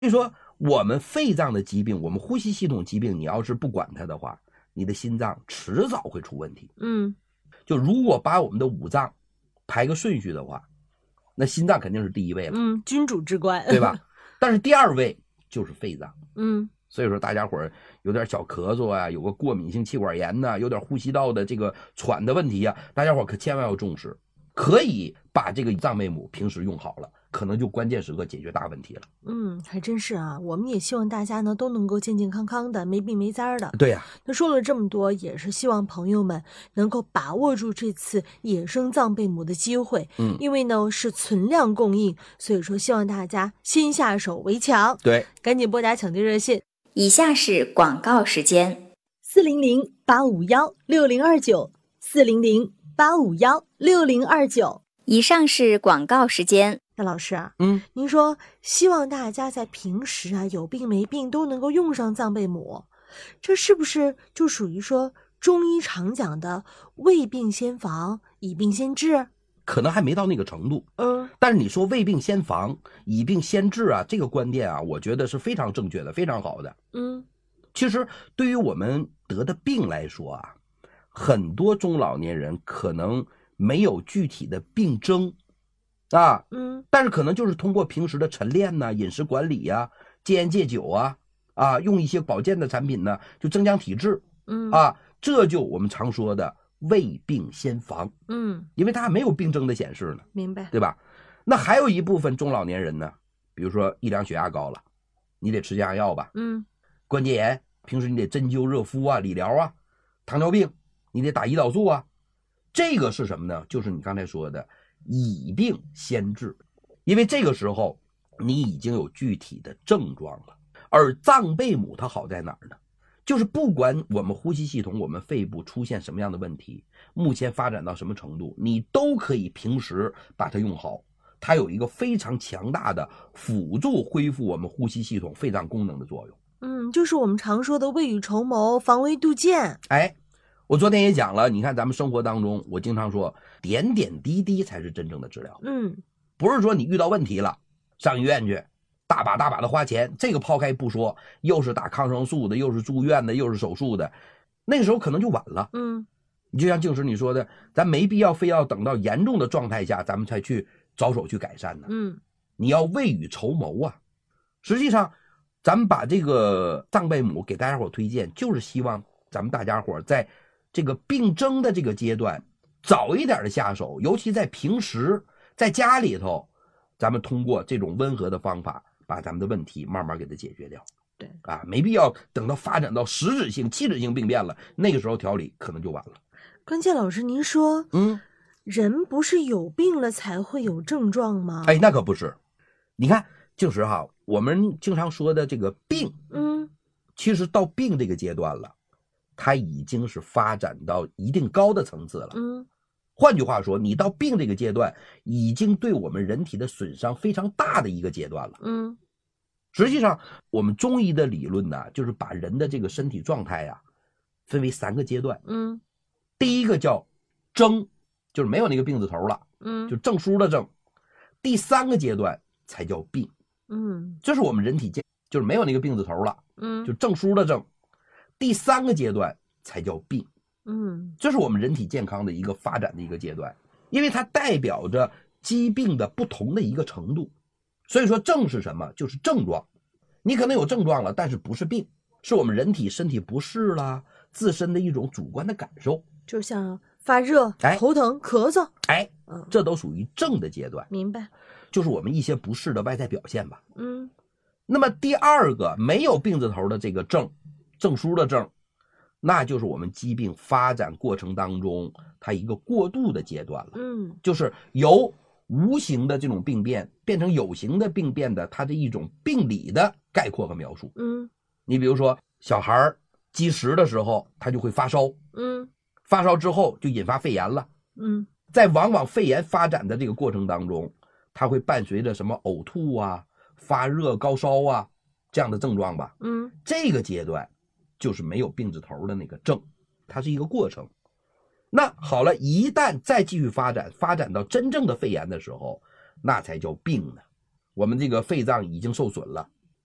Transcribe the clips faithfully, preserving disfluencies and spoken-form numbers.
所以说我们肺脏的疾病，我们呼吸系统疾病，你要是不管它的话，你的心脏迟早会出问题。 嗯， 就如果把我们的五脏排个顺序的话，那心脏肯定是第一位了， 嗯，君主之官， 对吧？但是第二位就是肺脏。 嗯， 所以说大家伙儿有点小咳嗽啊，有个过敏性气管炎呐、啊，有点呼吸道的这个喘的问题啊，大家伙儿可千万要重视。可以把这个藏贝母平时用好了，可能就关键时刻解决大问题了。 嗯，还真是啊，我们也希望大家呢都能够健健康康的，没病没灾的。 对呀、啊， 那说了这么多，也是希望朋友们能够把握住这次野生藏贝母的机会。 嗯， 因为呢是存量供应，所以说希望大家先下手为强。 对， 赶紧拨打抢救热线。 以下是广告时间： 四零零八五幺六零二九，四零零八五幺六零二九。 以上是广告时间。 那老师啊， 嗯， 您说希望大家在平时啊有病没病都能够用上藏贝母，这是不是就属于说中医常讲的未病先防，以病先治？ 可能还没到那个程度， 嗯， 但是你说未病先防，以病先治啊，这个观点啊，我觉得是非常正确的，非常好的。 嗯， 其实对于我们得的病来说啊，很多中老年人可能没有具体的病征啊， 嗯， 但是可能就是通过平时的晨练呐、饮食管理呀、戒烟戒酒啊，啊，用一些保健的产品呢，就增强体质， 嗯， 啊，这就我们常说的未病先防， 嗯， 因为它还没有病征的显示呢， 明白， 对吧？那还有一部分中老年人呢，比如说一量血压高了，你得吃降压药吧， 嗯， 关节炎，平时你得针灸热敷啊、理疗啊，糖尿病你得打胰岛素啊，这个是什么呢？就是你刚才说的以病先治，因为这个时候你已经有具体的症状了。而藏贝母它好在哪儿呢？就是不管我们呼吸系统、我们肺部出现什么样的问题，目前发展到什么程度，你都可以平时把它用好。它有一个非常强大的辅助恢复我们呼吸系统、肺脏功能的作用。 嗯，就是我们常说的未雨绸缪、防微杜渐。 哎，我昨天也讲了，你看咱们生活当中，我经常说点点滴滴才是真正的治疗。 嗯， 不是说你遇到问题了上医院去大把大把的花钱，这个抛开不说，又是打抗生素的，又是住院的，又是手术的，那个时候可能就晚了。 嗯， 你就像静时你说的，咱没必要非要等到严重的状态下咱们才去着手去改善呢。 嗯， 你要未雨绸缪啊。实际上咱们把这个藏贝母给大家伙推荐，就是希望咱们大家伙在这个病征的这个阶段早一点的下手，尤其在平时在家里头，咱们通过这种温和的方法把咱们的问题慢慢给它解决掉。 对啊，没必要等到发展到实质性、器质性病变了，那个时候调理可能就晚了。 关键老师您说， 嗯， 人不是有病了才会有症状吗？ 哎，那可不是。你看，就是哈，我们经常说的这个病， 嗯， 其实到病这个阶段了，它已经是发展到一定高的层次了。 嗯， 换句话说，你到病这个阶段，已经对我们人体的损伤非常大的一个阶段了。 嗯， 实际上，我们中医的理论呢，就是把人的这个身体状态啊，分为三个阶段。 嗯， 第一个叫征，就是没有那个病字头了， 嗯， 就证书的证。第三个阶段才叫病， 嗯， 这是我们人体健，就是没有那个病字头了， 嗯， 就证书的证。第三个阶段才叫病， 嗯， 这是我们人体健康的一个发展的一个阶段，因为它代表着疾病的不同的一个程度。所以说症是什么？就是症状。你可能有症状了，但是不是病，是我们人体身体不适啦，自身的一种主观的感受， 就像发热、 哎头疼、咳嗽， 哎， 嗯， 这都属于症的阶段， 明白。 就是我们一些不适的外在表现吧。 嗯， 那么第二个没有病字头的这个症，证书的症，那就是我们疾病发展过程当中它一个过渡的阶段了。 嗯， 就是由无形的这种病变变成有形的病变的它的一种病理的概括和描述。 嗯， 你比如说小孩积食的时候他就会发烧， 嗯， 发烧之后就引发肺炎了。 嗯， 在往往肺炎发展的这个过程当中，它会伴随着什么呕吐啊、发热、高烧啊这样的症状吧。 嗯， 这个阶段就是没有病字头的那个症，它是一个过程。那好了，一旦再继续发展，发展到真正的肺炎的时候，那才叫病呢。我们这个肺脏已经受损了，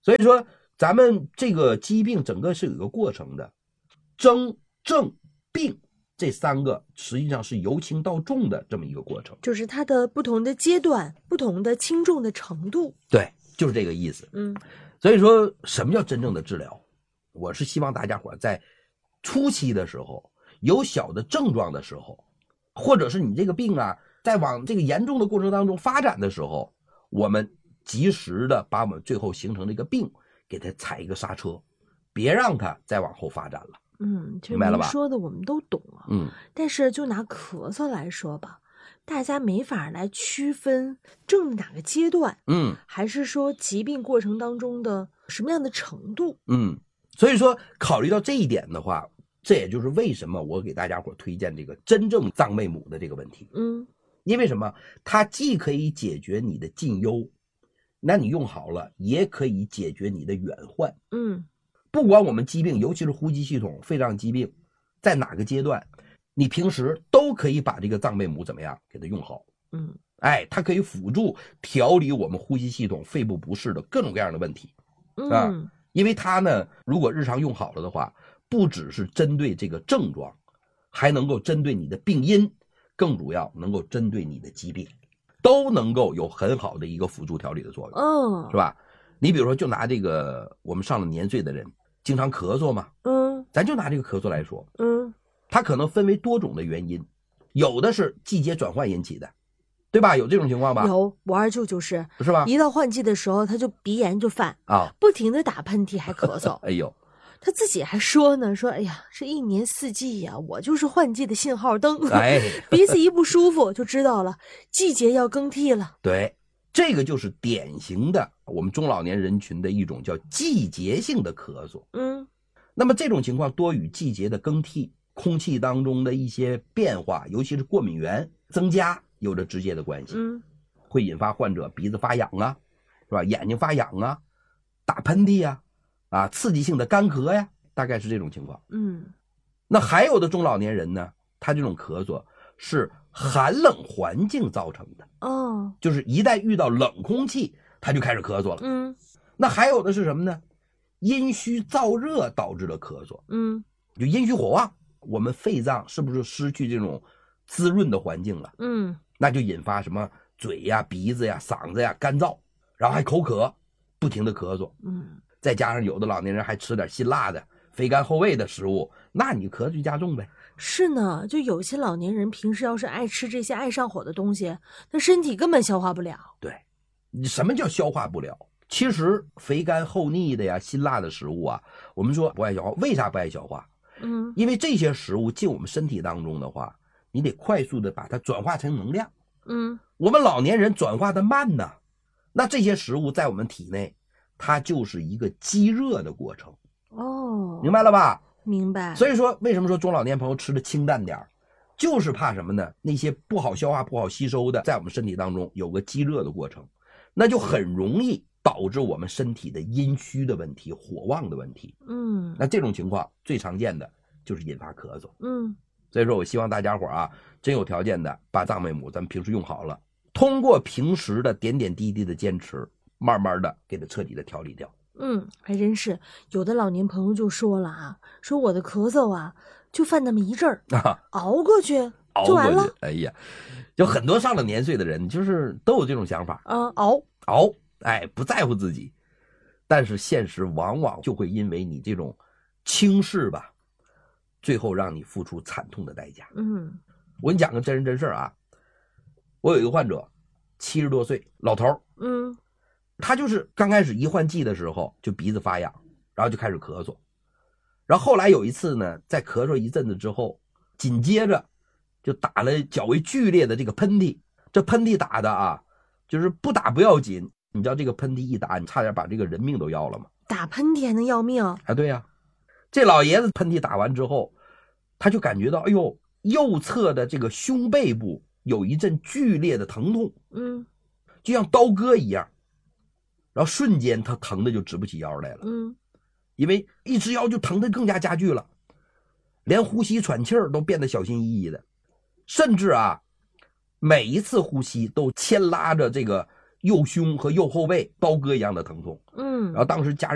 所以说咱们这个疾病整个是有一个过程的，征、症、病这三个实际上是由轻到重的这么一个过程， 就是它的不同的阶段，不同的轻重的程度。 对，就是这个意思。 嗯， 所以说什么叫真正的治疗？我是希望大家伙在初期的时候，有小的症状的时候，或者是你这个病啊在往这个严重的过程当中发展的时候，我们及时的把我们最后形成这个病给它踩一个刹车，别让它再往后发展了。 嗯，其实您明白了吧说的我们都懂啊。 嗯， 但是就拿咳嗽来说吧，大家没法来区分正哪个阶段， 嗯还是说疾病过程当中的什么样的程度。 嗯，所以说考虑到这一点的话，这也就是为什么我给大家伙推荐这个真正藏贝母的这个问题。 嗯因为什么？它既可以解决你的近忧，那你用好了，也可以解决你的远患。 嗯不管我们疾病，尤其是呼吸系统、肺脏疾病，在哪个阶段，你平时都可以把这个藏贝母怎么样给它用好。 嗯哎，它可以辅助调理我们呼吸系统、肺部不适的各种各样的问题啊。 嗯因为它呢，如果日常用好了的话，不只是针对这个症状，还能够针对你的病因，更主要能够针对你的疾病，都能够有很好的一个辅助调理的作用， 哦是吧？你比如说，就拿这个我们上了年岁的人，经常咳嗽嘛， 嗯咱就拿这个咳嗽来说， 嗯它可能分为多种的原因，有的是季节转换引起的，对吧？有这种情况吧？ 有，我二舅就是是吧？ 一到换季的时候，他就鼻炎就犯， 啊， 不停的打喷嚏还咳嗽。 哎呦， 他自己还说呢，说哎呀，这一年四季呀、我就是换季的信号灯。 哎， 鼻子一不舒服就知道了，季节要更替了。 对，这个就是典型的我们中老年人群的一种叫季节性的咳嗽。 嗯那么这种情况多与季节的更替、空气当中的一些变化，尤其是过敏源增加有着直接的关系， 嗯会引发患者鼻子发痒啊，是吧？眼睛发痒啊，打喷嚏呀、啊，啊，刺激性的干咳呀，大概是这种情况。 嗯那还有的中老年人呢，他这种咳嗽是寒冷环境造成的， 哦就是一旦遇到冷空气，他就开始咳嗽了。 嗯那还有的是什么呢？阴虚燥热导致的咳嗽， 嗯就阴虚火旺，我们肺脏是不是失去这种滋润的环境了？ 嗯那就引发什么嘴呀、鼻子呀、嗓子呀干燥，然后还口渴，不停的咳嗽， 嗯再加上有的老年人还吃点辛辣的、肥甘厚味的食物，那你咳嗽就加重呗。 是呢，就有些老年人平时要是爱吃这些爱上火的东西，那身体根本消化不了。 对，你什么叫消化不了？其实肥甘厚腻的呀、辛辣的食物啊，我们说不爱消化，为啥不爱消化？ 嗯因为这些食物进我们身体当中的话，你得快速的把它转化成能量。 嗯我们老年人转化的慢呢，那这些食物在我们体内，它就是一个积热的过程， 哦， 明白了吧？ 明白。 所以说，为什么说中老年朋友吃的清淡点儿，就是怕什么呢？那些不好消化、不好吸收的，在我们身体当中有个积热的过程，那就很容易导致我们身体的阴虚的问题、火旺的问题。 嗯那这种情况最常见的就是引发咳嗽。 嗯所以说我希望大家伙儿啊，真有条件的把藏贝母咱们平时用好了，通过平时的点点滴滴的坚持，慢慢的给它彻底的调理掉。 嗯，还真是有的老年朋友就说了啊，说我的咳嗽啊，就犯那么一阵儿， 啊， 熬过去熬就完了过去。。哎呀，就很多上了年岁的人，就是都有这种想法， 啊，熬。 熬，哎，不在乎自己。但是现实往往就会因为你这种轻视吧，最后让你付出惨痛的代价。 嗯我给你讲个真人真事儿啊，我有一个患者，七十多岁老头儿， 嗯他就是刚开始一换季的时候就鼻子发痒，然后就开始咳嗽，然后后来有一次呢，在咳嗽一阵子之后，紧接着就打了较为剧烈的这个喷嚏，这喷嚏打的啊，就是不打不要紧，你知道这个喷嚏一打，你差点把这个人命都要了吗？ 打喷嚏还能要命？ 啊，对呀、这老爷子喷嚏打完之后，他就感觉到，哎呦，右侧的这个胸背部有一阵剧烈的疼痛， 嗯就像刀割一样，然后瞬间他疼的就直不起腰来了， 嗯因为一直腰就疼得更加加剧了，连呼吸喘气儿都变得小心翼翼的，甚至啊，每一次呼吸都牵拉着这个右胸和右后背刀割一样的疼痛。 嗯， 然后当时家人